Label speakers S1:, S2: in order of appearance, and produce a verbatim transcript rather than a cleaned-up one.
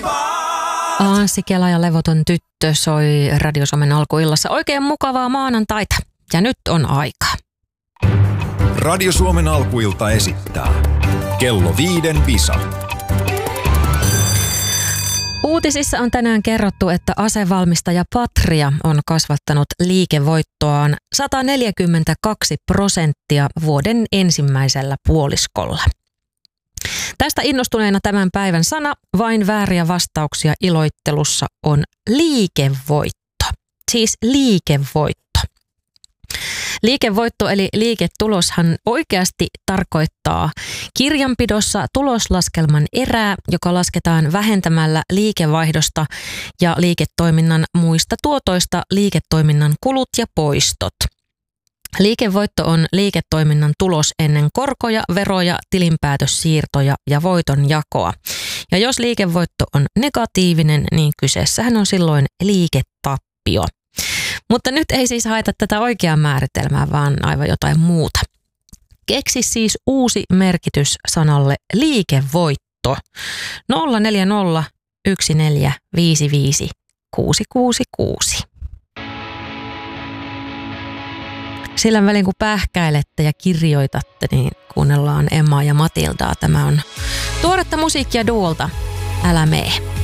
S1: Anssi Kela ja Levoton tyttö soi Radio Suomen alkuillassa. Oikein mukavaa maanantaita. Ja nyt on aika.
S2: Radio Suomen alkuilta esittää Kello viiden visa.
S1: Uutisissa on tänään kerrottu, että asevalmistaja Patria on kasvattanut liikevoittoaan sata neljäkymmentäkaksi prosenttia vuoden ensimmäisellä puoliskolla. Tästä innostuneena tämän päivän sana, vain vääriä vastauksia iloittelussa, on liikevoitto. Siis liikevoitto. Liikevoitto eli liiketuloshan oikeasti tarkoittaa kirjanpidossa tuloslaskelman erää, joka lasketaan vähentämällä liikevaihdosta ja liiketoiminnan muista tuotoista liiketoiminnan kulut ja poistot. Liikevoitto on liiketoiminnan tulos ennen korkoja, veroja, tilinpäätössiirtoja ja voitonjakoa. Ja jos liikevoitto on negatiivinen, niin kyseessähän on silloin liiketappio. Mutta nyt ei siis haeta tätä oikeaa määritelmää, vaan aivan jotain muuta. Keksi siis uusi merkitys sanalle liikevoitto. nolla neljä nolla yksi neljä viisi viisi kuusi kuusi kuusi. Sillä välin kun pähkäilette ja kirjoitatte, niin kuunnellaan Emmaa ja Matildaa. Tämä on tuoretta musiikkia duolta Älä mee.